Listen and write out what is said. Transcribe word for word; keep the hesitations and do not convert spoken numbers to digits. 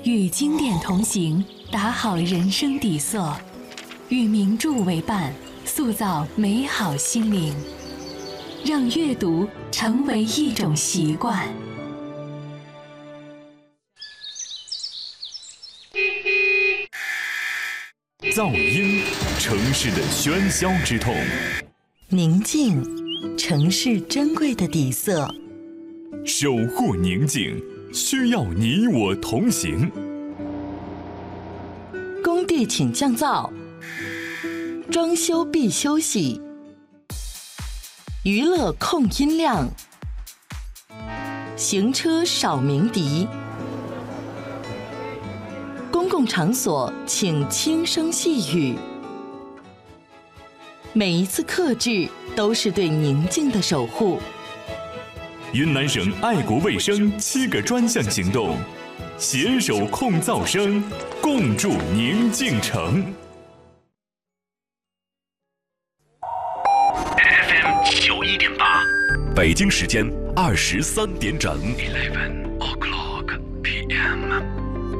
与经典同行，打好人生底色；与名著为伴，塑造美好心灵。让阅读成为一种习惯。 噪音，城市的喧嚣之痛； 宁静，城市珍贵的底色。 守护宁静，需要你我同行。 工地请降噪，装修必休息，娱乐控音量，行车少鸣笛。公共场所请轻声细语，每一次克制都是对宁静的守护。 云南省爱国卫生七个专项行动，携手控噪声，共筑宁静城。 F M 九一点八， 北京时间二十三点整。 Eleven o'clock P M。